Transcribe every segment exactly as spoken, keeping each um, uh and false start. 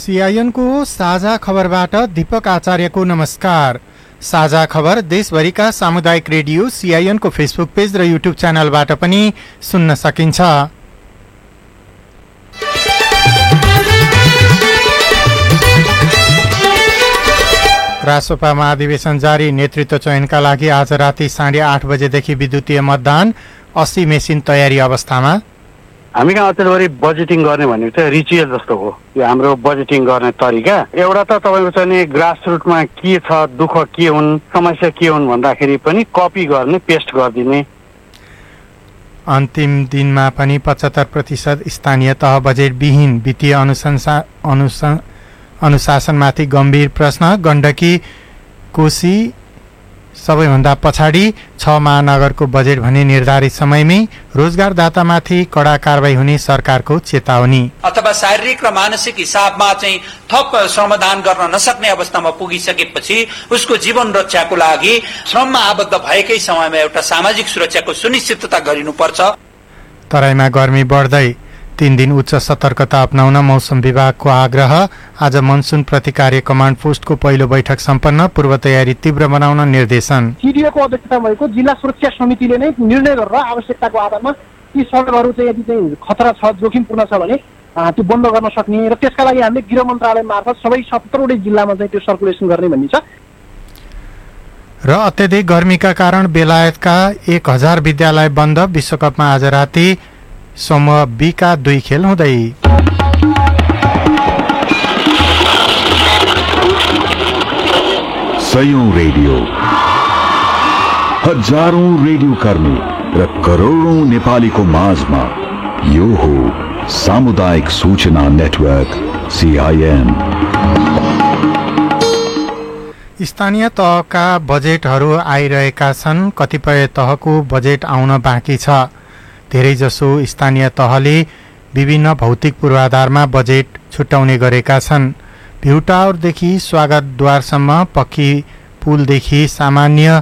सीआईएनको साझा खबरबाट दीपक आचार्यको नमस्कार। साझा खबर देशभरिका सामुदायिक रेडियो सीआईएनको फेसबुक पेज र युट्युब च्यानलबाट पनि सुन्न सकिन्छ। रासोपा महाधिवेशन जारी, नेतृत्व चयनका लागि आज राति साढे आठ बजेदेखि विद्युतीय मतदान, अस्सी मेसिन तयारी अवस्थामा। हामी कहाँ अचेलभरि बजेटिङ गर्ने भनेको चाहिँ रिचुअल जस्तो हो यो हाम्रो बजेटिङ गर्ने तरिका। एउटा त तपाईँको चाहिँ ग्रास रुटमा के छ, दुःख के हुन्, समस्या के हुन् भन्दाखेरि पनि कपी गर्ने, पेस्ट गरिदिने। अन्तिम दिनमा पनि पचहत्तर प्रतिशत स्थानीय तह बजेट विहीन, वित्तीय अनुशंसा अनुसा अनुशासनमाथि गम्भीर प्रश्न। गण्डकी कोशी सबैभन्दा पछाडि, छ महानगरको बजेट भने निर्धारित समयमै, रोजगारदातामाथि कडा कारबाही हुने सरकारको चेतावनी। अथवा शारीरिक र मानसिक हिसाबमा चाहिँ थप श्रमदान गर्न नसक्ने अवस्थामा पुगिसकेपछि उसको जीवन रक्षाको लागि श्रममा आबद्ध भएकै समयमा एउटा सामाजिक सुरक्षाको सुनिश्चितता गरिनुपर्छ। तराईमा गर्मी बढ्दै, तीन दिन उच्च सतर्कता अपनाउन मौसम विभागको आग्रह। आज मनसुन प्रतिकार्य कमान्ड पोस्टको पहिलो बैठक सम्पन्न, पूर्व तयारी तीव्र बनाउन निर्देशन। सिडिओको अध्यक्षता भएको जिल्ला सुरक्षा समितिले नै निर्णय गरेर आवश्यकताको आधारमा ती सडकहरू चाहिँ यदि चाहिँ खतरा छ, जोखिमपूर्ण छ भने त्यो बन्द गर्न सक्ने र त्यसका लागि हामीले गृह मन्त्रालय मार्फत सबै सत्तरवटै जिल्लामा चाहिँ त्यो सर्कुलेसन गर्ने भन्ने छ। र अत्यधिक गर्मीका कारण बेलायतका एक हजार विद्यालय बन्द, विश्वकपमा आज राति समूह बी का दुई खेल हुँदै। सयौं रेडियो, हजारौं रेडियो कर्मी र करोडौं नेपालीको माझमा यो हो सामुदायिक सूचना नेटवर्क सीआईएन। स्थानीय तहका बजेटहरू आइरहेका छन्, कतिपय तहको बजेट आउन बाँकी छ। धेरैजसो स्थानीय तहले विभिन्न भौतिक पूर्वाधारमा बजेट छुट्याउने गरेका छन्। भ्यूटावरदेखि स्वागतद्वारसम्म, पक्की पुलदेखि सामान्य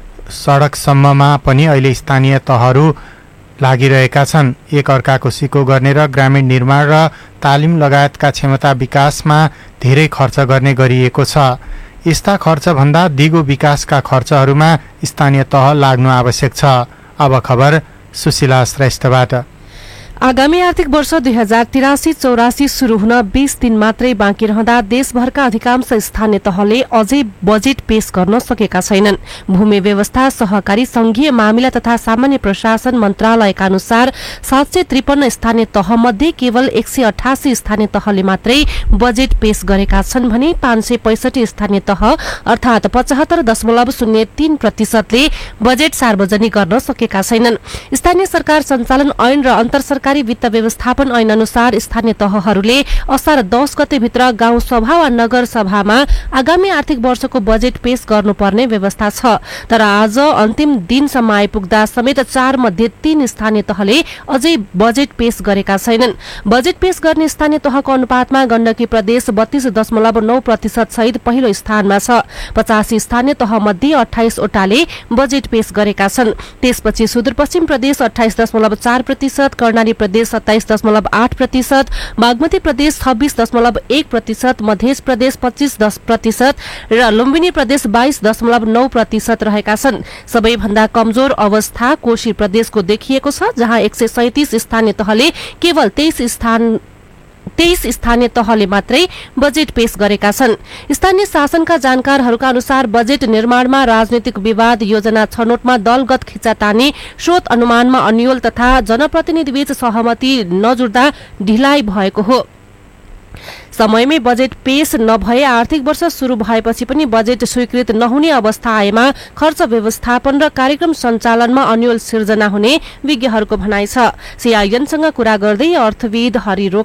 सडकसम्ममा पनि अहिले स्थानीय तहहरू लागिरहेका छन्। एक अर्काको सिको गर्ने र ग्रामीण निर्माण र तालिम लगायतका क्षमता विकासमा धेरै खर्च गर्ने गरिएको छ। यस्ता खर्चभन्दा दिगो विकासका खर्चहरूमा स्थानीय तह लाग्नु आवश्यक छ। अब खबर सुशीला श्रेष्ठबाट। आगामी आर्थिक वर्ष दुई हजार तिरासी चौरासी शुरू हुन बीस दिन मात्रै बाँकी रहँदा देशभरका अधिकांश स्थानीय तहले अझै बजेट पेश गर्न सकेका छैनन्। भूमि व्यवस्था, सहकारी, संघीय मामिला तथा सामान्य प्रशासन मन्त्रालयका अनुसार सात सय त्रिपन्न स्थानीय तह मध्ये केवल एक सय अठासी स्थानीय तहले मात्रै बजेट पेश गरेका छन् भने पाँच सय पैंसठी स्थानीय तह अर्थात पचहत्तर दशमलव शून्य तीन प्रतिशतले बजेट सार्वजनिक गर्न सकेका छैनन्। स्थानीय सरकार सञ्चालन ऐन र अन्तर सरकारी वित्त व्यवस्थापन ऐन अनुसार स्थानीय तहहरूले असार दस गते भित्र गाउँ सभा वा नगर सभामा आगामी आर्थिक वर्षको बजेट पेश गर्नुपर्ने व्यवस्था छ। तर आज अन्तिम दिनसम्म आइपुग्दा समेत चार मध्ये तीन स्थानीय तहले अझै बजेट पेश गरेका छैनन्। बजेट पेश गर्ने स्थानीय तहको अनुपातमा गण्डकी प्रदेश बत्तीस दशमलव नौ प्रतिशत सहित पहिलो स्थानमा छ। पचासी स्थानीय तह मध्ये अठाइस वटाले बजेट पेश गरेका छन्। त्यसपछि सुदूरपश्चिम प्रदेश अठाइस दशमलव चार प्रतिशत, कर्णाली प्रदेश सत्ताइस दशमलव आठ प्रतिशत, बागमती प्रदेश छब्बीस दशमलव एक प्रतिशत, मध्य प्रदेश पच्चीस दस प्रतिशत र लुम्बिनी प्रदेश बाइस दशमलव नौ प्रतिशत रहेका छन्। सबैभन्दा कमजोर अवस्था कोशी प्रदेशको देखिएको छ, जहाँ एक सय सैतिस स्थानीय तहले केवल तेइस स्थान तेइस स्थानीय तहले मात्रै बजेट पेश गरेका छन्। स्थानीय शासनका जानकारहरूका अनुसार बजेट निर्माणमा राजनीतिक विवाद, योजना छनौटमा दलगत खिचातानी, स्रोत अनुमानमा अन्यल तथा जनप्रतिनिधिबीच सहमति नजुट्दा ढिलाइ भएको हो। समयमै बजेट पेश नभए आर्थिक वर्ष शुरू भएपछि पनि बजेट स्वीकृत नहुने अवस्था आएमा खर्च व्यवस्थापन र कार्यक्रम सञ्चालनमा अन्यल सिर्जना हुने विज्ञहरूको भनाइ छ। सीआईएनसँग कुरा गर्दै अर्थविद हरि